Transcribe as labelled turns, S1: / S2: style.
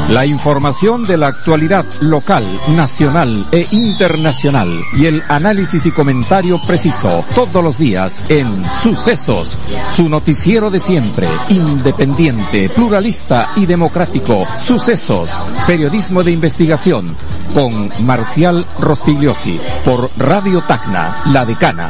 S1: La información de la actualidad local, nacional e internacional y el análisis y comentario preciso todos los días en Sucesos, su noticiero de siempre, independiente, pluralista y democrático. Sucesos, periodismo de investigación con Marcial Rospigliosi por Radio Tacna, La Decana.